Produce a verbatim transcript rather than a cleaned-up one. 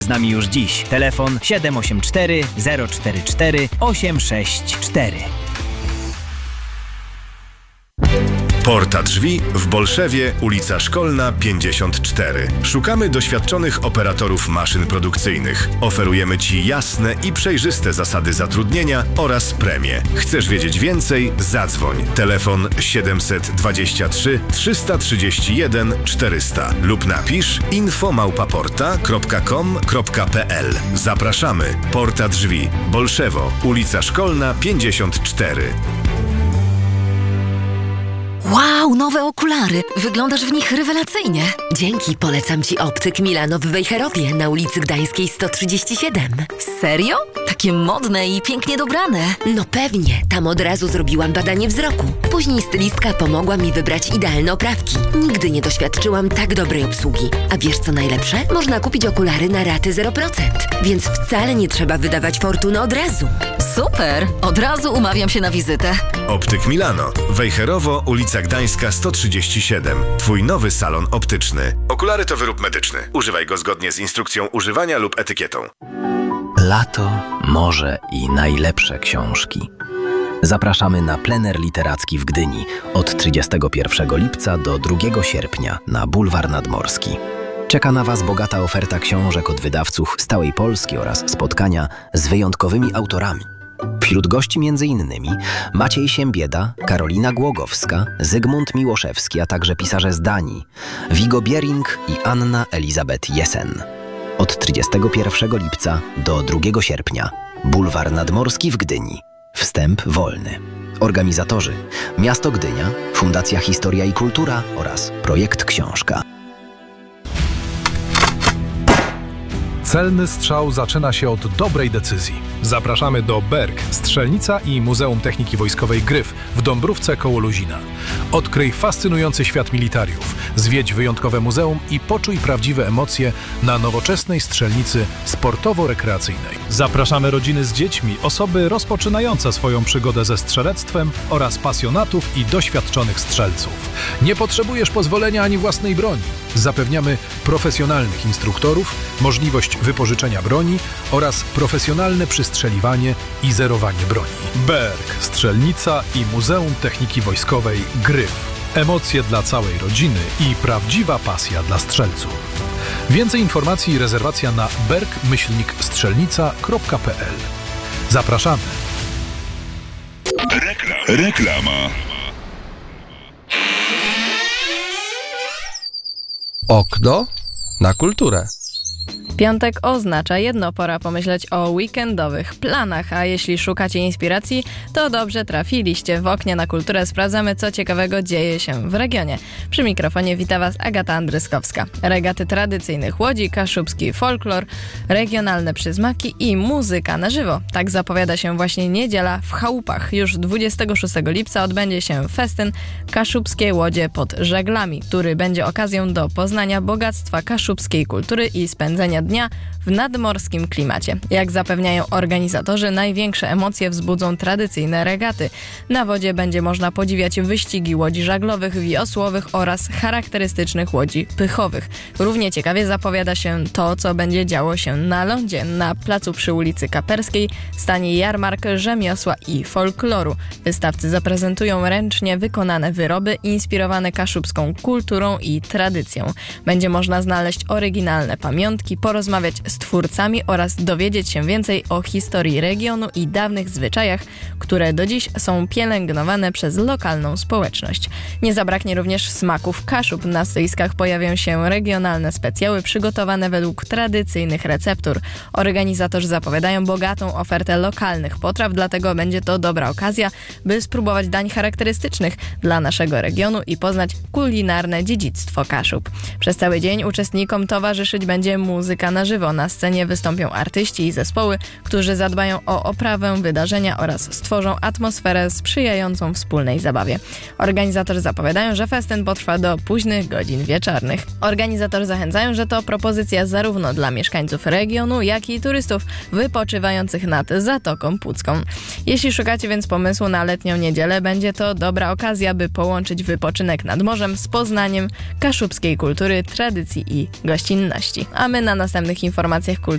Z nami już dziś. Telefon siedem osiem cztery zero cztery cztery osiem sześć cztery. Porta Drzwi w Bolszewie, ulica Szkolna pięćdziesiąt cztery. Szukamy doświadczonych operatorów maszyn produkcyjnych. Oferujemy Ci jasne i przejrzyste zasady zatrudnienia oraz premie. Chcesz wiedzieć więcej? Zadzwoń. Telefon siedem dwa trzy trzysta trzydzieści jeden czterysta lub napisz info małpa porta kropka com kropka pe el. Zapraszamy. Porta Drzwi, Bolszewo, ulica Szkolna pięćdziesiąt cztery. Wow, nowe okulary! Wyglądasz w nich rewelacyjnie. Dzięki, polecam Ci Optyk Milano w Wejherowie na ulicy Gdańskiej sto trzydzieści siedem. Serio? Takie modne i pięknie dobrane. No pewnie, tam od razu zrobiłam badanie wzroku. Później stylistka pomogła mi wybrać idealne oprawki. Nigdy nie doświadczyłam tak dobrej obsługi. A wiesz co najlepsze? Można kupić okulary na raty zero procent, więc wcale nie trzeba wydawać fortuny od razu. Super! Od razu umawiam się na wizytę. Optyk Milano, Wejherowo, ulica Gdańska sto trzydzieści siedem. Twój nowy salon optyczny. Okulary to wyrób medyczny. Używaj go zgodnie z instrukcją używania lub etykietą. Lato, morze i najlepsze książki. Zapraszamy na plener literacki w Gdyni od trzydziestego pierwszego lipca do drugiego sierpnia na Bulwar Nadmorski. Czeka na Was bogata oferta książek od wydawców z całej Polski oraz spotkania z wyjątkowymi autorami. Wśród gości między innymi Maciej Siembieda, Karolina Głogowska, Zygmunt Miłoszewski, a także pisarze z Danii, Viggo Bering i Anna Elizabeth Jessen. Od trzydziestego pierwszego lipca do drugiego sierpnia. Bulwar Nadmorski w Gdyni. Wstęp wolny. Organizatorzy: Miasto Gdynia, Fundacja Historia i Kultura oraz Projekt Książka. Celny strzał zaczyna się od dobrej decyzji. Zapraszamy do Berg, Strzelnica i Muzeum Techniki Wojskowej Gryf w Dąbrówce koło Luzina. Odkryj fascynujący świat militariów, zwiedź wyjątkowe muzeum i poczuj prawdziwe emocje na nowoczesnej strzelnicy sportowo-rekreacyjnej. Zapraszamy rodziny z dziećmi, osoby rozpoczynające swoją przygodę ze strzelectwem oraz pasjonatów i doświadczonych strzelców. Nie potrzebujesz pozwolenia ani własnej broni. Zapewniamy profesjonalnych instruktorów, możliwość wypożyczenia broni oraz profesjonalne przystrzeliwanie i zerowanie broni. Berg, Strzelnica i Muzeum Techniki Wojskowej Gryf. Emocje dla całej rodziny i prawdziwa pasja dla strzelców. Więcej informacji i rezerwacja na berg myślnik strzelnica kropka pe el. Zapraszamy. Reklam. Reklama. Okno na kulturę. Piątek oznacza jedno, pora pomyśleć o weekendowych planach, a jeśli szukacie inspiracji, to dobrze trafiliście. W oknie na kulturę sprawdzamy, co ciekawego dzieje się w regionie. Przy mikrofonie wita Was Agata Andryskowska. Regaty tradycyjnych łodzi, kaszubski folklor, regionalne przysmaki i muzyka na żywo. Tak zapowiada się właśnie niedziela w Chałupach. Już dwudziestego szóstego lipca odbędzie się festyn Kaszubskie Łodzie pod Żaglami, który będzie okazją do poznania bogactwa kaszubskiej kultury i spędzenia dnia w nadmorskim klimacie. Jak zapewniają organizatorzy, największe emocje wzbudzą tradycyjne regaty. Na wodzie będzie można podziwiać wyścigi łodzi żaglowych, wiosłowych oraz charakterystycznych łodzi pychowych. Równie ciekawie zapowiada się to, co będzie działo się na lądzie. Na placu przy ulicy Kaperskiej stanie jarmark rzemiosła i folkloru. Wystawcy zaprezentują ręcznie wykonane wyroby inspirowane kaszubską kulturą i tradycją. Będzie można znaleźć oryginalne pamiątki, porozmawiać z twórcami oraz dowiedzieć się więcej o historii regionu i dawnych zwyczajach, które do dziś są pielęgnowane przez lokalną społeczność. Nie zabraknie również smaków Kaszub. Na stoiskach pojawią się regionalne specjały przygotowane według tradycyjnych receptur. Organizatorzy zapowiadają bogatą ofertę lokalnych potraw, dlatego będzie to dobra okazja, by spróbować dań charakterystycznych dla naszego regionu i poznać kulinarne dziedzictwo Kaszub. Przez cały dzień uczestnikom towarzyszyć będzie muzyka na żywo. Na scenie wystąpią artyści i zespoły, którzy zadbają o oprawę wydarzenia oraz stworzą atmosferę sprzyjającą wspólnej zabawie. Organizatorzy zapowiadają, że festyn potrwa do późnych godzin wieczornych. Organizatorzy zachęcają, że to propozycja zarówno dla mieszkańców regionu, jak i turystów wypoczywających nad Zatoką Pucką. Jeśli szukacie więc pomysłu na letnią niedzielę, będzie to dobra okazja, by połączyć wypoczynek nad morzem z poznaniem kaszubskiej kultury, tradycji i gościnności. A my na nas następnych informacjach kultury.